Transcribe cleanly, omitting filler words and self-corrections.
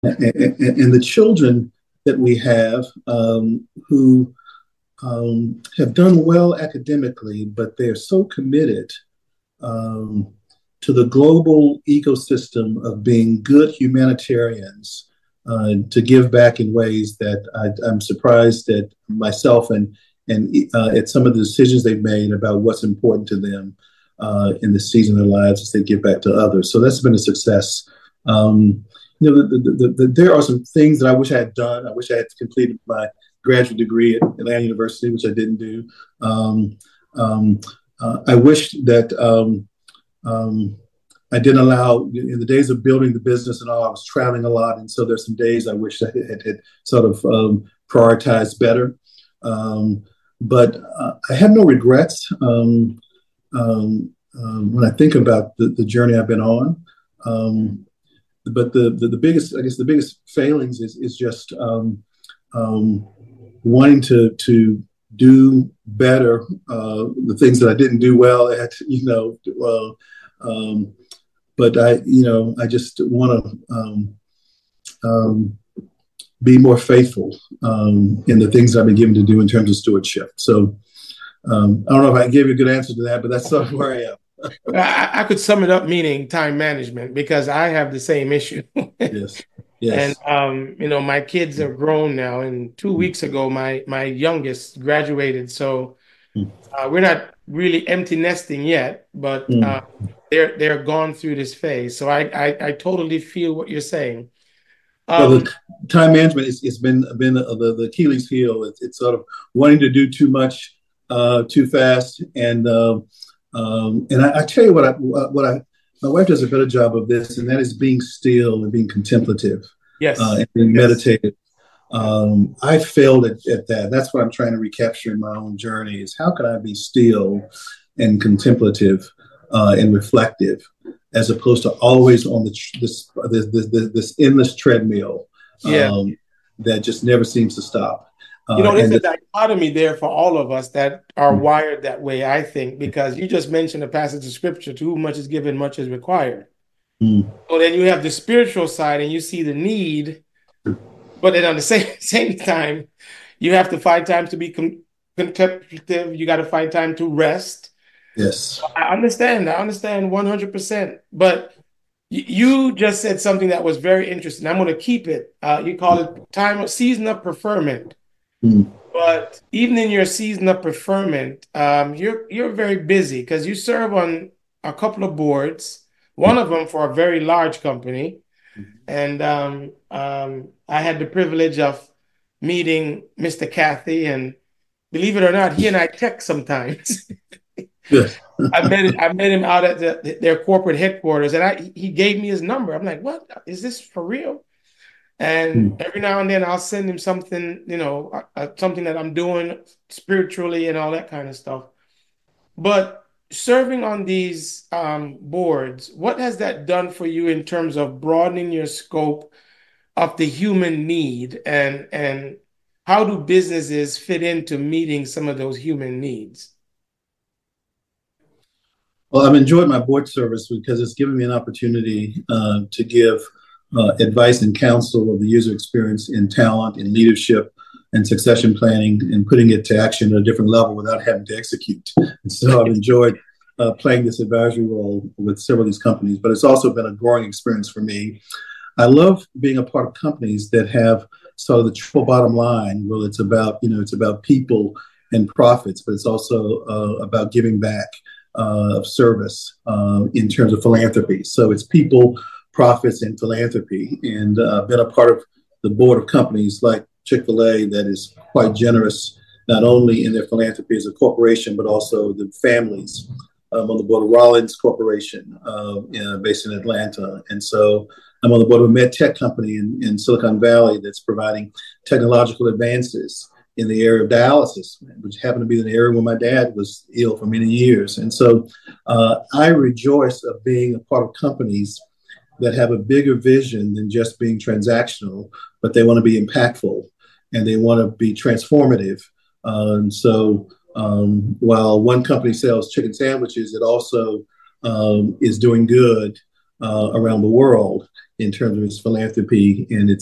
And the children that we have who have done well academically, but they're so committed um, to the global ecosystem of being good humanitarians to give back in ways that I'm surprised at myself and at some of the decisions they've made about what's important to them in this season of their lives as they give back to others. So that's been a success. There are some things that I wish I had done. I wish I had completed my graduate degree at Atlanta University, which I didn't do. I wish that I didn't allow, in the days of building the business and all, I was traveling a lot. And so there's some days I wish I had sort of prioritized better. But I have no regrets when I think about the journey I've been on. But the biggest, I guess, the biggest failings is just wanting to do better, the things that I didn't do well at, but I just want to be more faithful in the things I've been given to do in terms of stewardship. So I don't know if I gave you a good answer to that, but that's sort of where I am. I could sum it up meaning time management because I have the same issue. Yes. And Yes. my kids are grown now, and 2 weeks ago, my youngest graduated. So we're not really empty nesting yet, but Mm. they're gone through this phase. So I totally feel what you're saying. Well, Um, the time management it's been the Achilles heel. It's sort of wanting to do too much too fast, and I tell you what I my wife does a better job of this, and that is being still and being contemplative yes, and being yes. meditative. I failed at that. That's what I'm trying to recapture in my own journey: is how can I be still and contemplative and reflective, as opposed to always on this endless treadmill Yeah. that just never seems to stop. There's And a dichotomy there for all of us that are mm, wired that way, I think, because you just mentioned a passage of scripture, to whom much is given, much is required. mm, So then you have the spiritual side and you see the need, but then on the same time, you have to find time to be contemplative. You got to find time to rest. yes. I understand 100%. But you just said something that was very interesting. I'm going to keep it. You call it season of preferment. Mm, But even in your season of preferment, you're very busy because you serve on a couple of boards. One of them for a very large company, and I had the privilege of meeting Mr. Cathy, and believe it or not, he and I text sometimes. good. I met him out at their corporate headquarters, and he gave me his number. I'm like, what is this for real? And Mm. every now and then I'll send him something, something that I'm doing spiritually and all that kind of stuff. But serving on these boards, what has that done for you in terms of broadening your scope of the human need, and how do businesses fit into meeting some of those human needs? Well, I've enjoyed my board service because it's given me an opportunity to give advice and counsel of the user experience in talent, in leadership, and succession planning, and putting it to action at a different level without having to execute. And so I've enjoyed playing this advisory role with several of these companies, but it's also been a growing experience for me. I love being a part of companies that have sort of the triple bottom line. Well, it's about people and profits, but it's also about giving back of service in terms of philanthropy. So it's people, profits, and philanthropy. And been a part of the board of companies like Chick-fil-A that is quite generous, not only in their philanthropy as a corporation, but also the families. On the board of Rollins Corporation, based in Atlanta. And so I'm on the board of a med tech company in Silicon Valley that's providing technological advances in the area of dialysis, which happened to be an area where my dad was ill for many years. And so I rejoice of being a part of companies that have a bigger vision than just being transactional, but they want to be impactful and they want to be transformative. While one company sells chicken sandwiches, it also is doing good around the world in terms of its philanthropy and its